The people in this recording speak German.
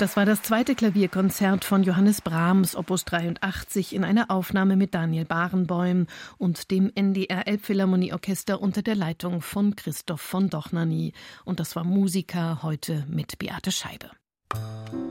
Das war das zweite Klavierkonzert von Johannes Brahms, Opus 83, in einer Aufnahme mit Daniel Barenboim und dem NDR Elbphilharmonieorchester unter der Leitung von Christoph von Dohnányi. Und das war Musica heute mit Beate Scheibe.